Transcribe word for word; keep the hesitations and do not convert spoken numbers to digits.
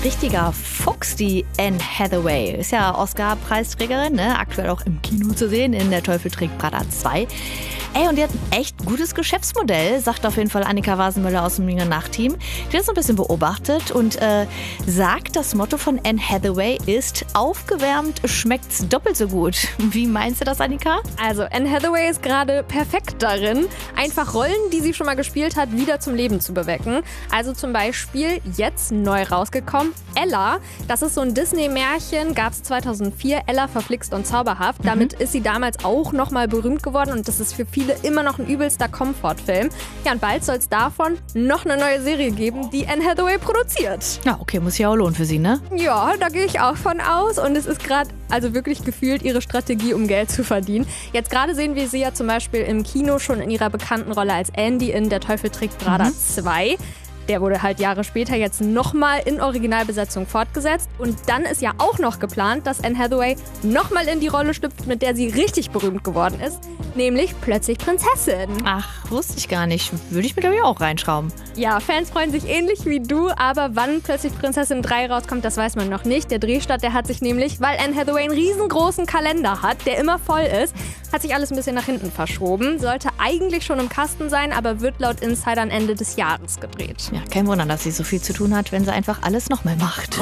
Richtiger Fuchs, die Anne Hathaway. Ist ja Oscar-Preisträgerin, ne? Aktuell auch im Kino zu sehen, in Der Teufel trägt Prada zwei. Ey, und die hat ein echt gutes Geschäftsmodell, sagt auf jeden Fall Annika Wasenmöller aus dem Junge Nacht-Team. Die hat es ein bisschen beobachtet und äh, sagt, das Motto von Anne Hathaway ist, aufgewärmt schmeckt's doppelt so gut. Wie meinst du das, Annika? Also, Anne Hathaway ist gerade perfekt darin, einfach Rollen, die sie schon mal gespielt hat, wieder zum Leben zu bewecken. Also zum Beispiel, jetzt neu rausgekommen, Ella. Das ist so ein Disney-Märchen, gab es zweitausendvier, Ella verflixt und zauberhaft. Mhm. Damit ist sie damals auch nochmal berühmt geworden und das ist für viele immer noch ein übelster Komfortfilm. Ja, und bald soll es davon noch eine neue Serie geben, die Anne Hathaway produziert. Ja, okay, muss ja auch lohnen für sie, ne? Ja, da gehe ich auch von aus und es ist gerade also wirklich gefühlt ihre Strategie, um Geld zu verdienen. Jetzt gerade sehen wir sie ja zum Beispiel im Kino schon in ihrer bekannten Rolle als Andy in Der Teufel trägt Prada mhm. zwei. Der wurde halt Jahre später jetzt nochmal in Originalbesetzung fortgesetzt. Und dann ist ja auch noch geplant, dass Anne Hathaway nochmal in die Rolle schlüpft, mit der sie richtig berühmt geworden ist. Nämlich plötzlich Prinzessin. Ach, wusste ich gar nicht. Würde ich mir, glaube ich, auch reinschrauben. Ja, Fans freuen sich ähnlich wie du, aber wann plötzlich Prinzessin drei rauskommt, das weiß man noch nicht. Der Drehstart, der hat sich nämlich, weil Anne Hathaway einen riesengroßen Kalender hat, der immer voll ist, hat sich alles ein bisschen nach hinten verschoben. Sollte eigentlich schon im Kasten sein, aber wird laut Insidern Ende des Jahres gedreht. Ja, kein Wunder, dass sie so viel zu tun hat, wenn sie einfach alles nochmal macht.